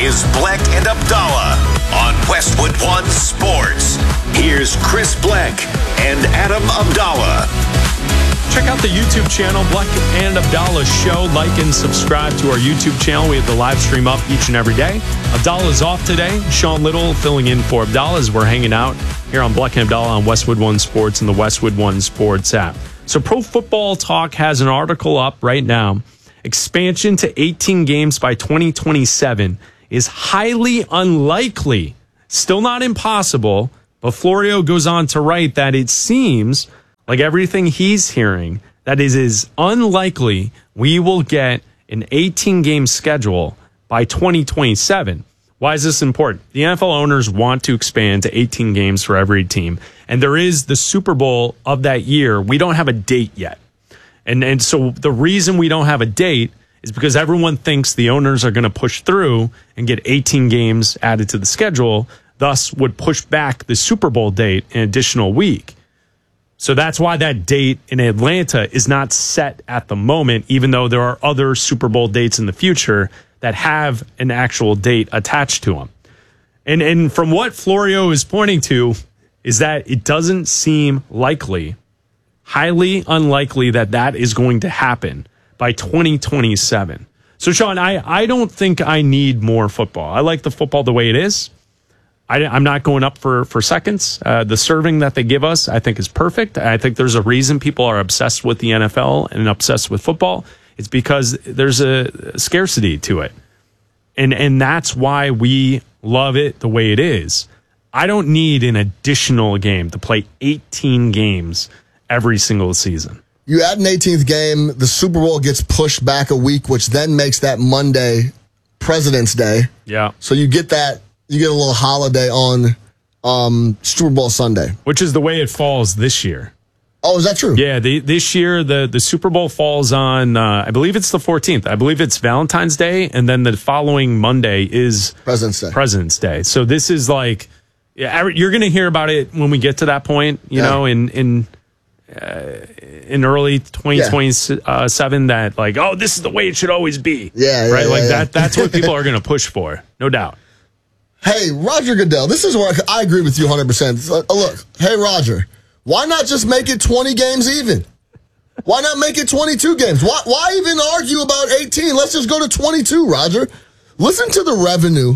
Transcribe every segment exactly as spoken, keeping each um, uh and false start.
is Bleck and Abdallah on Westwood One Sports. Here's Chris Bleck and Adam Abdallah. Check out the YouTube channel, Bleck and Abdallah Show. Like and subscribe to our YouTube channel. We have the live stream up each and every day. Abdallah's off today. Sean Little filling in for Abdallah as we're hanging out here on Bleck and Abdallah on Westwood One Sports and the Westwood One Sports app. So Pro Football Talk has an article up right now. Expansion to eighteen games by twenty twenty-seven is highly unlikely. Still not impossible, but Florio goes on to write that it seems like everything he's hearing, that it is unlikely we will get an eighteen-game schedule by twenty twenty-seven. Why is this important? The N F L owners want to expand to eighteen games for every team, and there is the Super Bowl of that year. We don't have a date yet. And, and so the reason we don't have a date is because everyone thinks the owners are going to push through and get eighteen games added to the schedule, thus would push back the Super Bowl date an additional week. So that's why that date in Atlanta is not set at the moment, even though there are other Super Bowl dates in the future that have an actual date attached to them. And and from what Florio is pointing to is that it doesn't seem likely, highly unlikely that that is going to happen by twenty twenty-seven. So, Sean, I, I don't think I need more football. I like the football the way it is. I, I'm not going up for, for seconds. Uh, the serving that they give us, I think, is perfect. I think there's a reason people are obsessed with the N F L and obsessed with football. It's because there's a scarcity to it. And, and that's why we love it the way it is. I don't need an additional game to play eighteen games every single season. You add an eighteenth game, the Super Bowl gets pushed back a week, which then makes that Monday President's Day. Yeah. So you get that, you get a little holiday on um, Super Bowl Sunday. Which is the way it falls this year. Oh, is that true? Yeah, the, this year the, the Super Bowl falls on, uh, I believe it's the fourteenth. I believe it's Valentine's Day, and then the following Monday is President's Day. President's Day. So this is like, yeah, you're going to hear about it when we get to that point, you yeah. know, in in uh, in early twenty twenty-seven, that like, oh, this is the way it should always be. Yeah, yeah right. Yeah, like yeah. that. That's what people are going to push for, no doubt. Hey, Roger Goodell, this is where I, I agree with you one hundred percent. Uh, look, hey, Roger, why not just make it twenty games even? Why not make it twenty-two games? Why, why even argue about eighteen? Let's just go to twenty-two, Roger. Listen to the revenue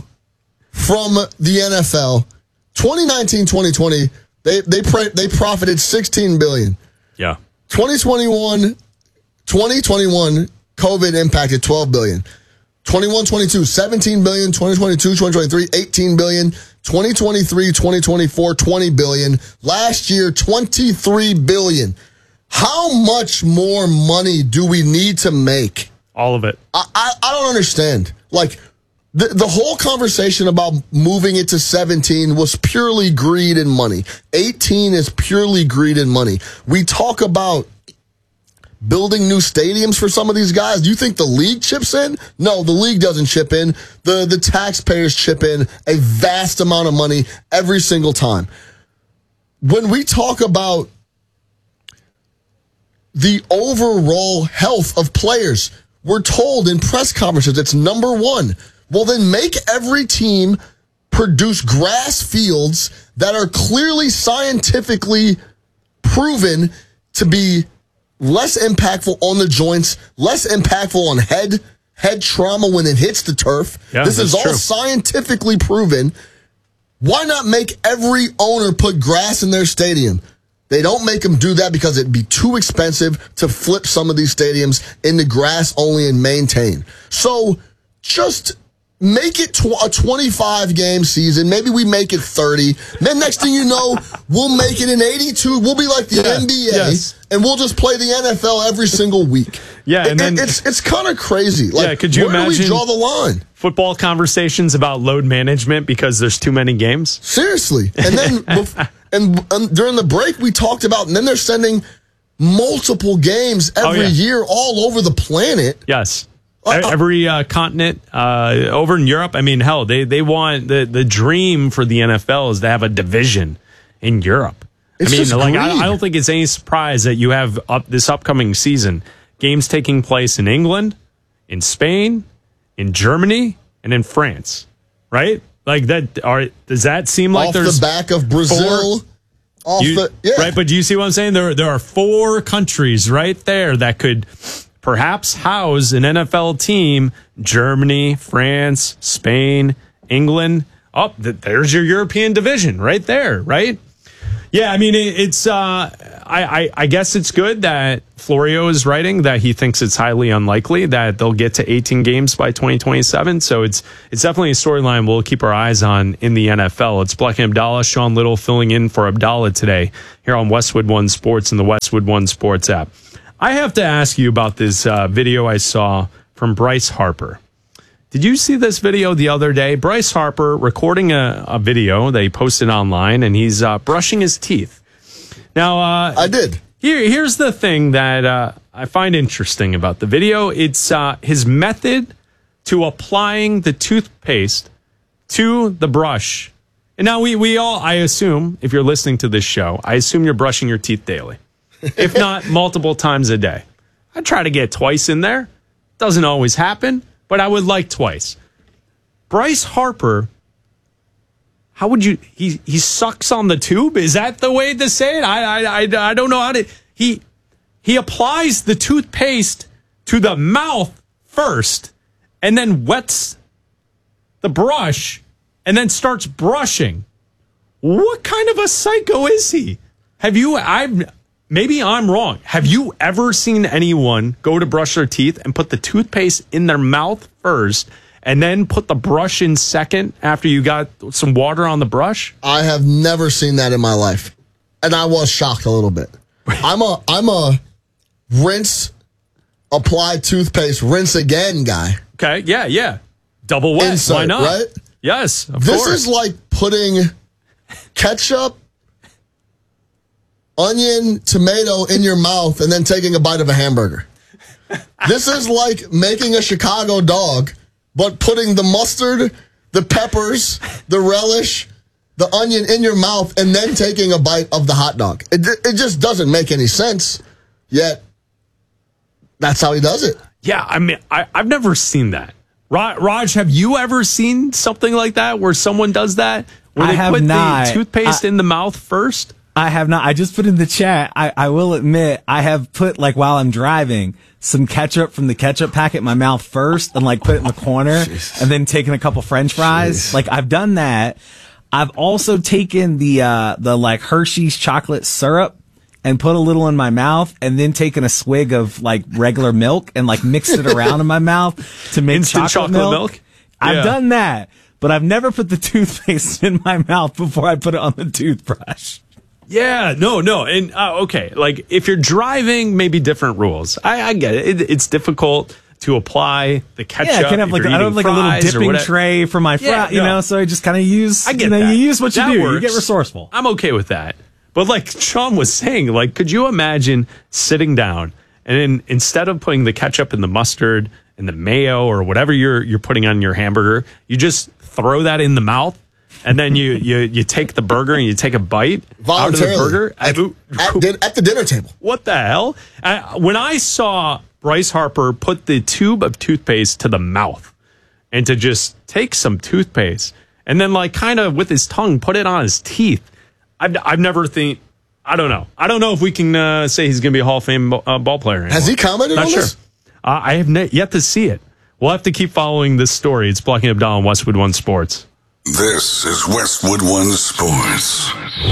from the N F L. twenty nineteen twenty twenty, they they they profited sixteen billion dollars. Yeah. twenty twenty-one, twenty twenty-one, COVID impacted twelve billion dollars. twenty-one twenty-two, seventeen billion dollars. twenty twenty-two twenty twenty-three, eighteen billion dollars. twenty twenty-three twenty twenty-four, twenty billion dollars. Last year, twenty-three billion dollars. How much more money do we need to make? All of it. I, I, I don't understand. Like, the, the whole conversation about moving it to seventeen was purely greed and money. eighteen is purely greed and money. We talk about building new stadiums for some of these guys. Do you think the league chips in? No, the league doesn't chip in. The, the taxpayers chip in a vast amount of money every single time. When we talk about the overall health of players, we're told in press conferences it's number one. Well, then make every team produce grass fields that are clearly scientifically proven to be less impactful on the joints, less impactful on head head trauma when it hits the turf. Yeah, this is all true. scientifically proven. Why not make every owner put grass in their stadium? They don't make them do that because it'd be too expensive to flip some of these stadiums into grass only and maintain. So just make it tw- a twenty-five game season. Maybe we make it thirty. Then next thing you know, we'll make it an eighty-two. We'll be like the yeah, N B A, yes. and we'll just play the N F L every single week. Yeah, and it, then it, it's it's kind of crazy. Like, yeah, could you where imagine do we draw the line? Football conversations about load management because there's too many games? Seriously. And then and, and during the break we talked about, and then they're sending multiple games every oh, yeah. year all over the planet. Yes. Every uh, continent uh, over in Europe. I mean, hell, they, they want the, the dream for the N F L is to have a division in Europe. It's I mean, just like greed. I, I don't think it's any surprise that you have up this upcoming season games taking place in England, in Spain, in Germany, and in France. right? Like that. Are, does that seem like off there's the back of Brazil? four, off you, the yeah. Right, but do you see what I'm saying? There, there are four countries right there that could perhaps house an N F L team: Germany, France, Spain, England. Oh, there's your European division right there, right? Yeah, I mean, it, it's, uh, I, I, I guess it's good that Florio is writing that he thinks it's highly unlikely that they'll get to eighteen games by twenty twenty-seven. So it's, it's definitely a storyline we'll keep our eyes on in the N F L. It's Black and Abdallah, Sean Little filling in for Abdallah today here on Westwood One Sports and the Westwood One Sports app. I have to ask you about this uh, video I saw from Bryce Harper. Did you see this video the other day? Bryce Harper recording a, a video that he posted online, and he's uh, brushing his teeth. Now, uh, I did. Here, here's the thing that uh, I find interesting about the video. It's uh, his method to applying the toothpaste to the brush. And now we, we all, I assume, if you're listening to this show, I assume you're brushing your teeth daily, if not multiple times a day. I try to get twice in there. Doesn't always happen. But I would like twice. Bryce Harper, how would you, he, he sucks on the tube? Is that the way to say it? I, I, I, I don't know how to, he, he applies the toothpaste to the mouth first and then wets the brush and then starts brushing. What kind of a psycho is he? Have you, I've, maybe I'm wrong. Have you ever seen anyone go to brush their teeth and put the toothpaste in their mouth first and then put the brush in second after you got some water on the brush? I have never seen that in my life. And I was shocked a little bit. I'm a I'm a rinse, apply toothpaste, rinse again guy. Okay, yeah, yeah. Double wet. Insert, why not? right? Yes, of this course. is like putting ketchup, onion, tomato in your mouth and then taking a bite of a hamburger. This is like making a Chicago dog, but putting the mustard, the peppers, the relish, the onion in your mouth and then taking a bite of the hot dog. It, it just doesn't make any sense, yet that's how he does it. Yeah, I mean, I, I've never seen that. Raj, Raj, have you ever seen something like that where someone does that? Where I they have put not. the toothpaste I, in the mouth first? I have not. I just put in the chat. I, I will admit, I have put, like, while I'm driving, some ketchup from the ketchup packet in my mouth first and, like, put it in the corner Jesus. and then taken a couple French fries. Jeez. Like, I've done that. I've also taken the, uh, the, like, Hershey's chocolate syrup and put a little in my mouth and then taken a swig of, like, regular milk and, like, mixed it around in my mouth to make Instant chocolate, chocolate milk. milk? I've Yeah. done that, but I've never put the toothpaste in my mouth before I put it on the toothbrush. Yeah, no, no. And, uh, okay, like, if you're driving, maybe different rules. I, I get it. it. It's difficult to apply the ketchup. Yeah, I can have like I have like a little dipping tray for my fry, Yeah, you no. know. So I just kind of use. I get you know, that. You use what you That do. works. You get resourceful. I'm okay with that. But like Sean was saying, like, could you imagine sitting down and in, instead of putting the ketchup and the mustard and the mayo or whatever you're you're putting on your hamburger, you just throw that in the mouth and then you you, you take the burger and you take a bite out of the burger at, at, din- at the dinner table. What the hell? I, when I saw Bryce Harper put the tube of toothpaste to the mouth and to just take some toothpaste and then like kind of with his tongue put it on his teeth, I've, I've never think, I don't know. I don't know if we can uh, say he's going to be a Hall of Fame uh, ball player anymore. Has he commented Not on sure. this? Uh, I have ne- yet to see it. We'll have to keep following this story. It's Blocking Abdallah on Westwood One Sports. This is Westwood One Sports.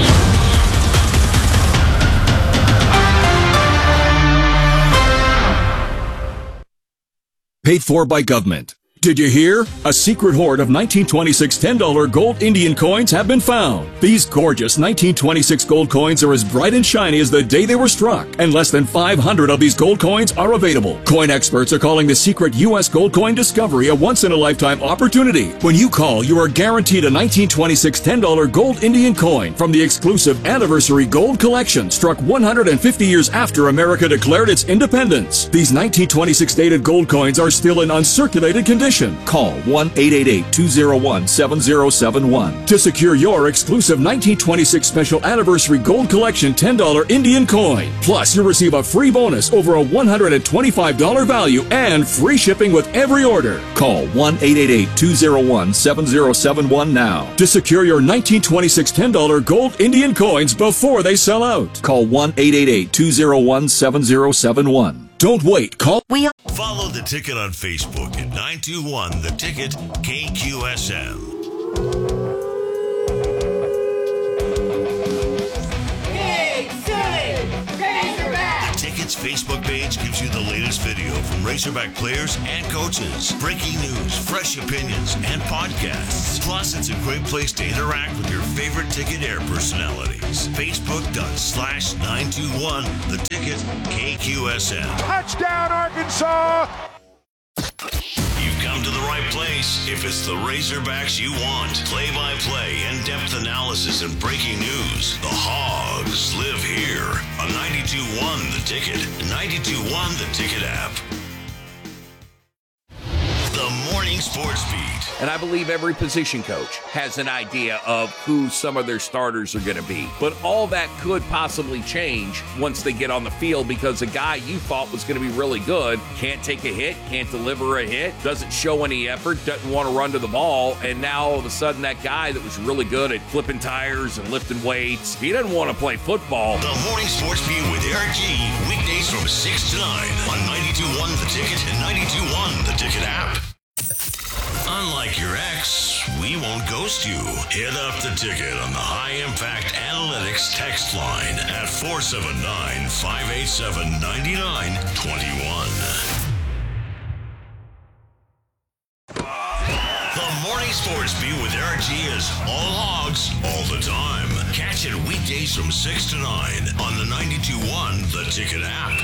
Paid for by government. Did you hear? A secret hoard of nineteen twenty-six ten dollar gold Indian coins have been found. These gorgeous nineteen twenty-six gold coins are as bright and shiny as the day they were struck, and less than five hundred of these gold coins are available. Coin experts are calling the secret U S gold coin discovery a once-in-a-lifetime opportunity. When you call, you are guaranteed a nineteen twenty-six ten dollar gold Indian coin from the exclusive Anniversary Gold Collection, struck one hundred fifty years after America declared its independence. These nineteen twenty-six dated gold coins are still in uncirculated condition. admission. Call one eight eight eight, two oh one, seven oh seven one to secure your exclusive nineteen twenty-six Special Anniversary Gold Collection ten dollar Indian coin. Plus, you'll receive a free bonus over a one hundred twenty-five dollars value and free shipping with every order. Call one eight eight eight, two oh one, seven oh seven one now to secure your nineteen twenty-six ten dollar gold Indian coins before they sell out. Call one eight eight eight, two oh one, seven oh seven one. Don't wait. Call. We follow The Ticket on Facebook at nine two one The Ticket K Q S M. Ticket's Facebook page gives you the latest video from Razorback players and coaches, breaking news, fresh opinions, and podcasts. Plus, it's a great place to interact with your favorite Ticket Air personalities. Facebook.com slash 921 The Ticket K Q S M. Touchdown, Arkansas! You've come to the right place if it's the Razorbacks you want. Play-by-play, in-depth analysis, and breaking news. The Hogs live here on ninety-two point one The Ticket, ninety-two point one The Ticket app. The Morning Sports Beat. And I believe every position coach has an idea of who some of their starters are going to be. But all that could possibly change once they get on the field, because a guy you thought was going to be really good can't take a hit, can't deliver a hit, doesn't show any effort, doesn't want to run to the ball, and now all of a sudden that guy that was really good at flipping tires and lifting weights, he doesn't want to play football. The Morning Sports Beat with Eric G. Weekdays from six to nine on ninety-two point one The Ticket and ninety-two point one The Ticket app. Unlike your ex, we won't ghost you. Hit up The Ticket on the High Impact Analytics text line at four seven nine, five eight seven, nine nine two one. The Morning Sports Beat with Eric G is all hogs, all the time. Catch it weekdays from six to nine on the ninety-two point one The Ticket app.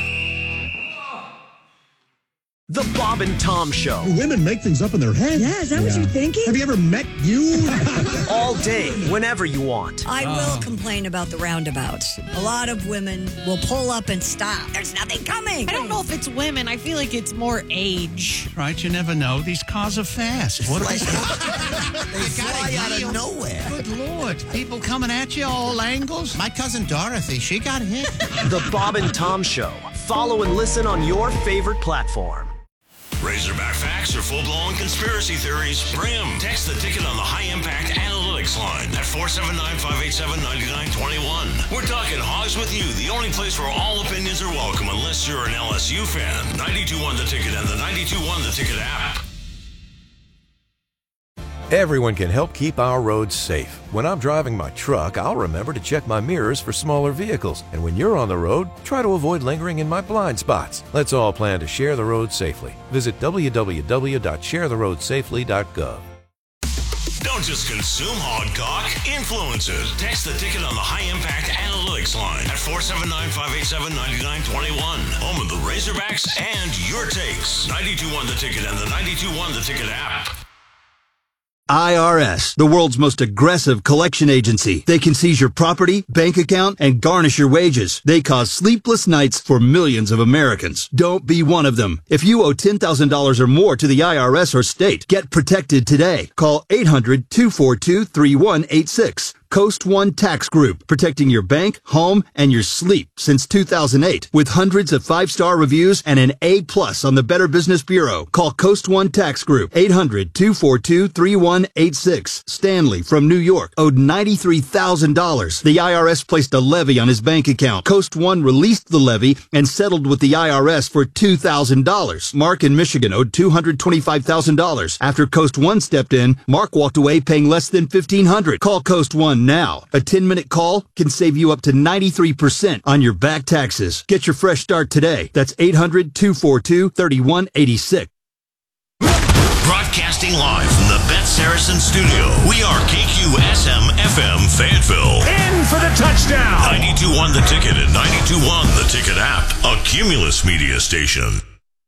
The Bob and Tom Show. Women make things up in their head. Yeah, is that yeah. what you're thinking? Have you ever met you? All day, whenever you want. I oh. will complain about the roundabouts. A lot of women will pull up and stop. There's nothing coming. I don't know if it's women. I feel like it's more age. Right, you never know. These cars are fast. What are they? They fly out of nowhere. Good Lord. People coming at you all angles. My cousin Dorothy, she got hit. The Bob and Tom Show. Follow and listen on your favorite platform. Razorback facts or full-blown conspiracy theories? Bring them. Text The Ticket on the High Impact Analytics line at four seven nine, five eight seven, nine nine two one. We're talking Hogs with you, the only place where all opinions are welcome unless you're an L S U fan. ninety-two point one The Ticket and the ninety-two point one The Ticket app. Everyone can help keep our roads safe. When I'm driving my truck, I'll remember to check my mirrors for smaller vehicles. And when you're on the road, try to avoid lingering in my blind spots. Let's all plan to share the road safely. Visit w w w dot share the road safely dot gov. Don't just consume hog talk, influence it. Text The Ticket on the High Impact Analytics line at four seven nine, five eight seven, nine nine two one. Home of the Razorbacks and your takes. ninety-two point one The Ticket and the ninety-two point one The Ticket app. I R S, the world's most aggressive collection agency. They can seize your property, bank account, and garnish your wages. They cause sleepless nights for millions of Americans. Don't be one of them. If you owe ten thousand dollars or more to the I R S or state, get protected today. Call eight hundred, two four two, three one eight six. Coast One Tax Group, protecting your bank, home, and your sleep since two thousand eight. With hundreds of five-star reviews and an A plus on the Better Business Bureau. Call Coast One Tax Group, eight hundred, two four two, three one eight six. Stanley from New York owed ninety-three thousand dollars. The I R S placed a levy on his bank account. Coast One released the levy and settled with the I R S for two thousand dollars. Mark in Michigan owed two hundred twenty-five thousand dollars. After Coast One stepped in, Mark walked away paying less than fifteen hundred dollars. Call Coast One now. A ten-minute call can save you up to ninety-three percent on your back taxes. Get your fresh start today. That's eight hundred, two four two, three one eight six. Broadcasting live from the Bet Saracen studio, we are K Q S M F M Fayetteville. In for the touchdown! ninety-two point one The Ticket and ninety-two point one The Ticket app, a Cumulus media station.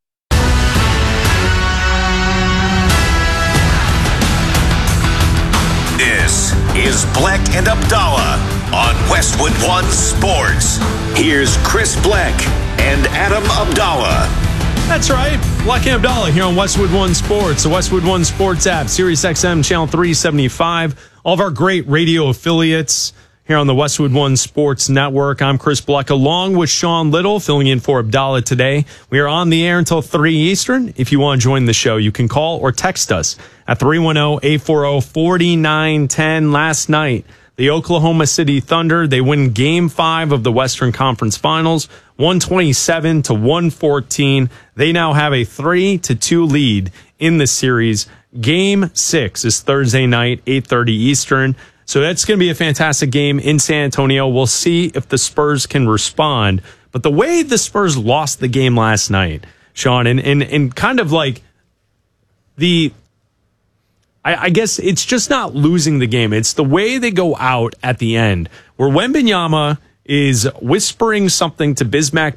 This is Bleck and Abdallah on Westwood One Sports. Here's Chris Bleck and Adam Abdallah. That's right. Black and Abdallah here on Westwood One Sports, the Westwood One Sports app, Sirius X M channel three seventy-five. All of our great radio affiliates here on the Westwood One Sports Network. I'm Chris Bleck along with Sean Little, filling in for Abdallah today. We are on the air until three Eastern. If you want to join the show, you can call or text us at three one zero, eight four zero, four nine one zero. Last night, the Oklahoma City Thunder, they win game five of the Western Conference Finals, one twenty-seven to one fourteen. They now have a three to two lead in the series. Game six is Thursday night, eight thirty Eastern. So that's going to be a fantastic game in San Antonio. We'll see if the Spurs can respond. But the way the Spurs lost the game last night, Sean, and, and, and kind of like the, I, I guess it's just not losing the game. It's the way they go out at the end, where Wembanyama is whispering something to Bismack